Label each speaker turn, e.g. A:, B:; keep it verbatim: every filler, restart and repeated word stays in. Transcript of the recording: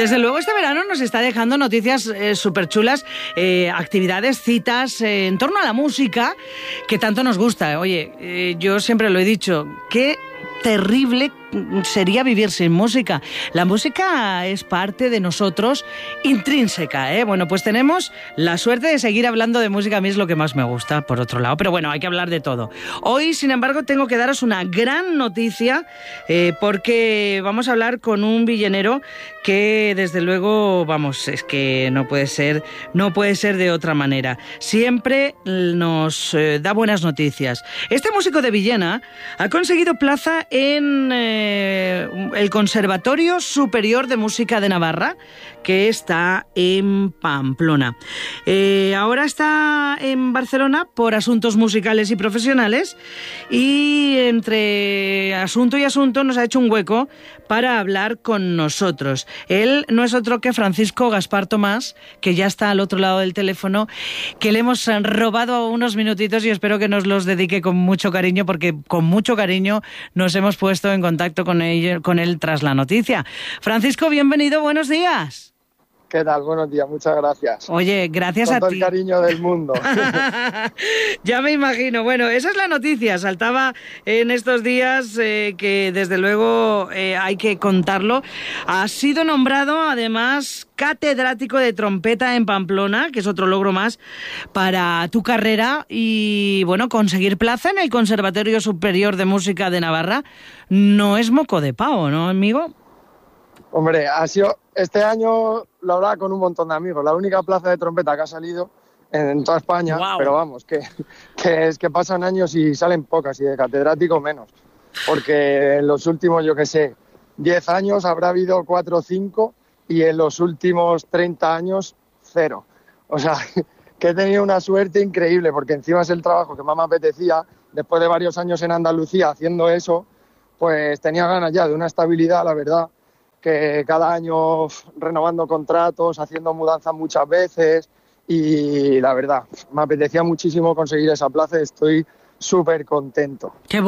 A: Desde luego este verano nos está dejando noticias eh, súper chulas, eh, actividades, citas eh, en torno a la música que tanto nos gusta. Oye, eh, yo siempre lo he dicho, qué terrible sería vivir sin música. La música es parte de nosotros, intrínseca, ¿eh? Bueno, pues tenemos la suerte de seguir hablando de música. A mí es lo que más me gusta, por otro lado. Pero bueno, hay que hablar de todo. Hoy, sin embargo, tengo que daros una gran noticia eh, porque vamos a hablar con un villenero que, desde luego, vamos, es que no puede ser, no puede ser de otra manera. Siempre nos eh, da buenas noticias. Este músico de Villena ha conseguido plaza en eh, el Conservatorio Superior de Música de Navarra, que está en Pamplona. Eh, ahora está en Barcelona por asuntos musicales y profesionales, y entre asunto y asunto nos ha hecho un hueco para hablar con nosotros. Él no es otro que Francisco Gaspar Tomás, que ya está al otro lado del teléfono, que le hemos robado unos minutitos y espero que nos los dedique con mucho cariño, porque con mucho cariño nos hemos puesto en contacto con él, con él tras la noticia. Francisco, bienvenido, buenos días.
B: ¿Qué tal? Buenos días, muchas gracias.
A: Oye, gracias
B: Con
A: a
B: todo
A: ti.
B: el cariño del mundo.
A: Ya me imagino. Bueno, esa es la noticia. Saltaba en estos días eh, que desde luego eh, hay que contarlo. Has sido nombrado además catedrático de trompeta en Pamplona, que es otro logro más para tu carrera, y bueno, conseguir plaza en el Conservatorio Superior de Música de Navarra no es moco de pavo, ¿no, amigo?
B: Hombre, ha sido este año, la verdad, con un montón de amigos. La única plaza de trompeta que ha salido en, en toda España, wow. Pero vamos, que, que es que pasan años y salen pocas, y de catedrático menos. Porque en los últimos, yo qué sé, diez años habrá habido cuatro o cinco, y en los últimos treinta años, cero. O sea, que he tenido una suerte increíble, porque encima es el trabajo que más me apetecía. Después de varios años en Andalucía haciendo eso, pues tenía ganas ya de una estabilidad, la verdad, que cada año renovando contratos, haciendo mudanzas muchas veces, y la verdad, me apetecía muchísimo conseguir esa plaza y estoy súper contento.
A: Qué